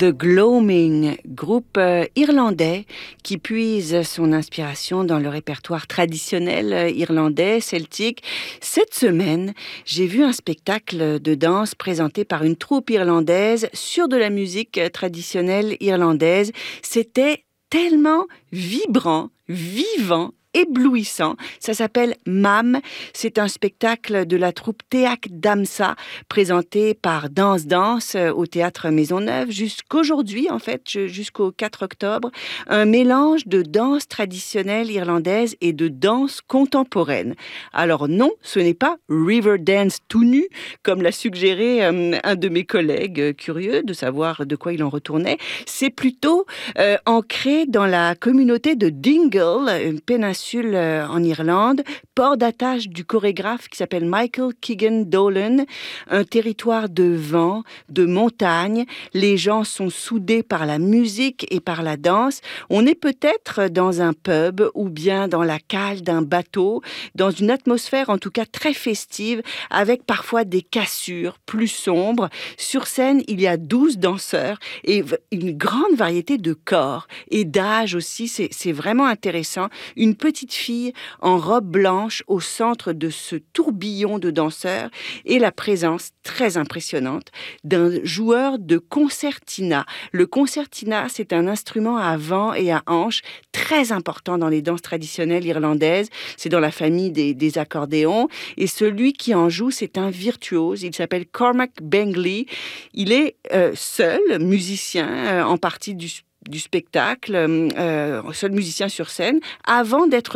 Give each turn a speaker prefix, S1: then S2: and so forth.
S1: The Gloaming, groupe irlandais qui puise son inspiration dans le répertoire traditionnel irlandais, celtique. Cette semaine, j'ai vu un spectacle de danse présenté par une troupe irlandaise sur de la musique traditionnelle irlandaise. C'était tellement vibrant, vivant, éblouissant. Ça s'appelle MAM. C'est un spectacle de la troupe Teach Damsa présenté par Danse Danse au Théâtre Maisonneuve jusqu'aujourd'hui, en fait, jusqu'au 4 octobre. Un mélange de danse traditionnelle irlandaise et de danse contemporaine. Alors non, ce n'est pas Riverdance tout nu, comme l'a suggéré un de mes collègues curieux de savoir de quoi il en retournait. C'est plutôt ancré dans la communauté de Dingle, une péninsule en Irlande, port d'attache du chorégraphe qui s'appelle Michael Keegan Dolan, un territoire de vent, de montagne. Les gens sont soudés par la musique et par la danse. On est peut-être dans un pub ou bien dans la cale d'un bateau, dans une atmosphère en tout cas très festive, avec parfois des cassures plus sombres. Sur scène, il y a 12 danseurs et une grande variété de corps et d'âge aussi. C'est vraiment intéressant. Une petite fille en robe blanche au centre de ce tourbillon de danseurs et la présence très impressionnante d'un joueur de concertina. Le concertina, c'est un instrument à vent et à hanches très important dans les danses traditionnelles irlandaises. C'est dans la famille des accordéons et celui qui en joue, c'est un virtuose. Il s'appelle Cormac Bengley. Il est seul musicien en partie du spectacle, seul musicien sur scène, avant d'être